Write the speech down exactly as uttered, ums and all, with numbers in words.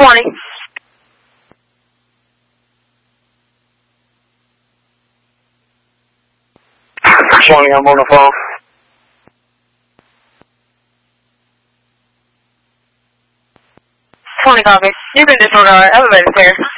twenty. twenty, I'm on the phone. twenty copy. You can disregard. Everybody's here.